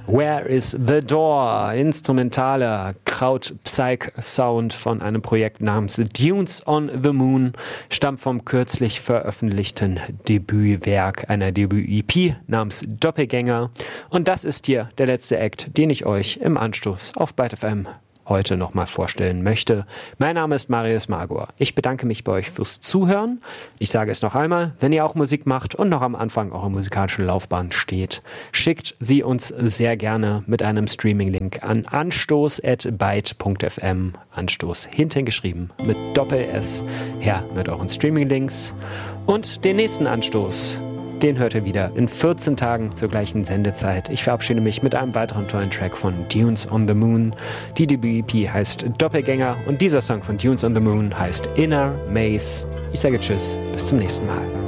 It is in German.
Where is the Door? Instrumentaler Kraut-Psych-Sound von einem Projekt namens Dunes on the Moon stammt vom kürzlich veröffentlichten Debütwerk einer Debüt-EP namens Doppelgänger. Und das ist hier der letzte Act, den ich euch im Anstoß auf Byte FM heute nochmal vorstellen möchte. Mein Name ist Marius Magor. Ich bedanke mich bei euch fürs Zuhören. Ich sage es noch einmal, wenn ihr auch Musik macht und noch am Anfang eurer musikalischen Laufbahn steht, schickt sie uns sehr gerne mit einem Streaming-Link an anstoß@byte.fm. Anstoß hinten geschrieben mit Doppel-S. Her mit euren Streaming-Links. Und den nächsten Anstoß, den hört ihr wieder in 14 Tagen zur gleichen Sendezeit. Ich verabschiede mich mit einem weiteren tollen Track von Dunes on the Moon. Die Debüt-EP heißt Doppelgänger und dieser Song von Dunes on the Moon heißt Inner Maze. Ich sage Tschüss, bis zum nächsten Mal.